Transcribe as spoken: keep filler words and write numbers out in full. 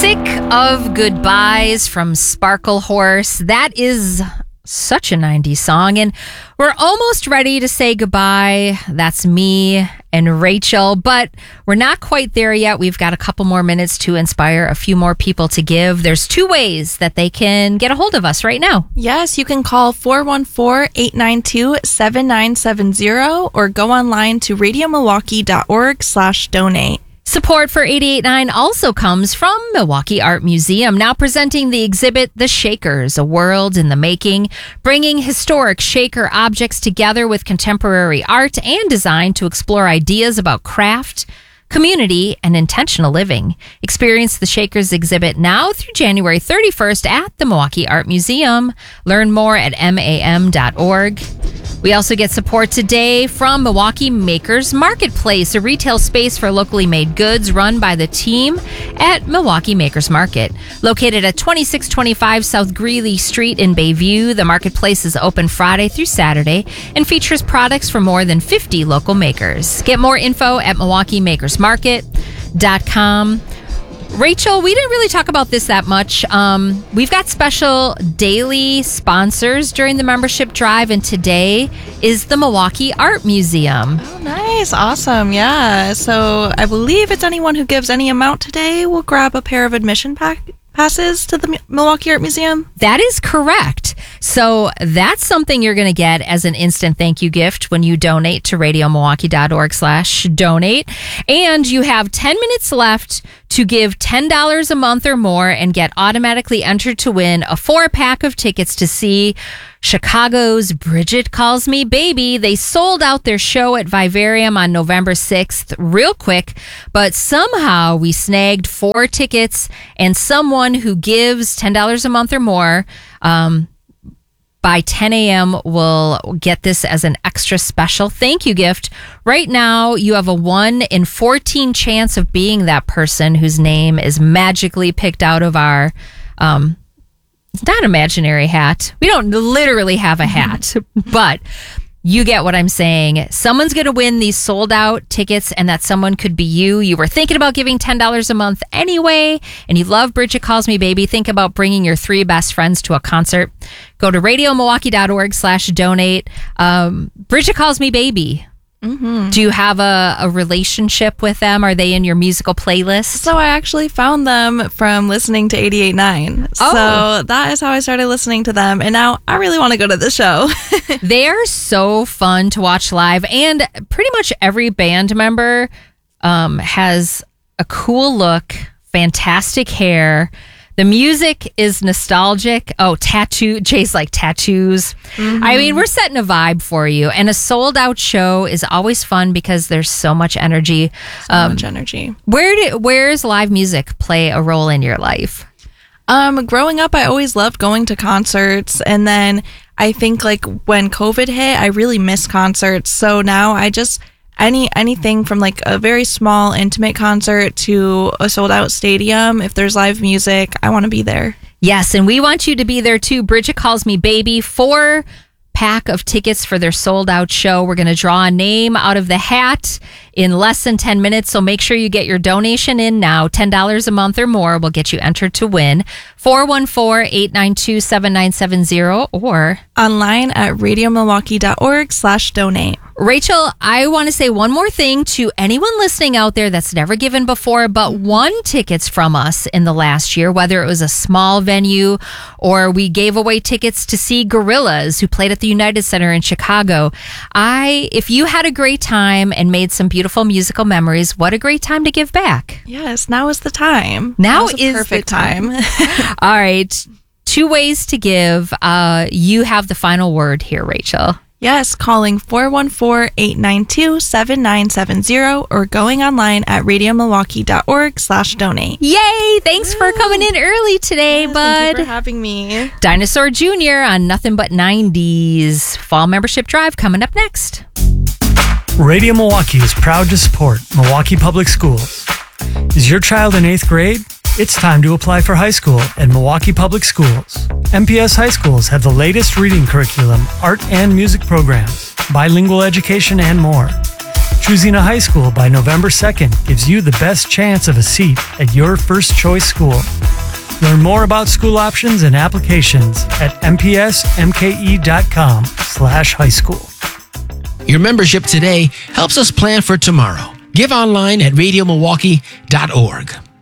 Sick of Goodbyes from Sparkle Horse. That is such a nineties song, and we're almost ready to say goodbye. That's me and Rachel, but we're not quite there yet. We've got a couple more minutes to inspire a few more people to give. There's two ways that they can get a hold of us right now. Yes, you can call four one four, eight nine two, seven nine seven zero or go online to radiomilwaukee.org slash donate. Support for eighty-eight point nine also comes from Milwaukee Art Museum, now presenting the exhibit The Shakers, A World in the Making, bringing historic Shaker objects together with contemporary art and design to explore ideas about craft, community, and intentional living. Experience the Shakers exhibit now through January thirty-first at the Milwaukee Art Museum. Learn more at M A M dot org. We also get support today from Milwaukee Makers Marketplace, a retail space for locally made goods run by the team at Milwaukee Makers Market. Located at twenty-six twenty-five South Greeley Street in Bayview, the marketplace is open Friday through Saturday and features products from more than fifty local makers. Get more info at milwaukee makers market dot com. Rachel, we didn't really talk about this that much. Um, we've got special daily sponsors during the membership drive, and today is the Milwaukee Art Museum. Oh, nice. Awesome. Yeah. So I believe it's anyone who gives any amount today will grab a pair of admission pack- passes to the M- Milwaukee Art Museum. That is correct. So that's something you're going to get as an instant thank you gift when you donate to radiomilwaukee.org slash donate. And you have ten minutes left to give ten dollars a month or more and get automatically entered to win a four pack of tickets to see Chicago's Bridget Calls Me Baby. They sold out their show at Vivarium on November sixth real quick, but somehow we snagged four tickets, and someone who gives ten dollars a month or more um, by ten a.m. will get this as an extra special thank you gift. Right now, you have a one in fourteen chance of being that person whose name is magically picked out of our um it's not imaginary hat. We don't literally have a hat, but you get what I'm saying. Someone's going to win these sold out tickets, and that someone could be you. You were thinking about giving ten dollars a month anyway, and you love Bridget Calls Me Baby. Think about bringing your three best friends to a concert. Go to radiomilwaukee.org slash donate. Um, Bridget Calls Me Baby. Mm-hmm. Do you have a, a relationship with them? Are they in your musical playlist? So I actually found them from listening to eighty-eight point nine. Oh. So that is how I started listening to them. And now I really want to go to the show. They're so fun to watch live. And pretty much every band member um, has a cool look, fantastic hair. The music is nostalgic. Oh, tattoo. Jay's like tattoos. Mm-hmm. I mean, we're setting a vibe for you. And a sold out show is always fun because there's so much energy. So um, much energy. Where do, where's live music play a role in your life? Um, growing up, I always loved going to concerts. And then I think like when COVID hit, I really missed concerts. So now I just... Any anything from like a very small intimate concert to a sold out stadium. If there's live music, I want to be there. Yes, and we want you to be there too. Bridget Calls Me Baby, four pack of tickets for their sold out show. We're going to draw a name out of the hat in less than ten minutes, so make sure you get your donation in now. ten dollars a month or more will get you entered to win. four one four, eight nine two, seven nine seven zero or online at radiomilwaukee.org slash donate. Rachel, I want to say one more thing to anyone listening out there that's never given before but won tickets from us in the last year, whether it was a small venue or we gave away tickets to see Gorillaz who played at the United Center in Chicago. I, if you had a great time and made some beautiful musical memories, what a great time to give back. Yes, now is the time. Now is is perfect the time. time. All right. Two ways to give. Uh, you have the final word here, Rachel. Yes, calling four one four, eight nine two, seven nine seven zero or going online at radiomilwaukee.org slash donate. Yay! Thanks Woo. for coming in early today, yes, bud. Thank you for having me. Dinosaur Junior on Nothing But nineties. Fall membership drive coming up next. Radio Milwaukee is proud to support Milwaukee Public Schools. Is your child in eighth grade? It's time to apply for high school at Milwaukee Public Schools. M P S High Schools have the latest reading curriculum, art and music programs, bilingual education, and more. Choosing a high school by November second gives you the best chance of a seat at your first choice school. Learn more about school options and applications at m p s m k e dot com slash high school. Your membership today helps us plan for tomorrow. Give online at radio milwaukee dot org.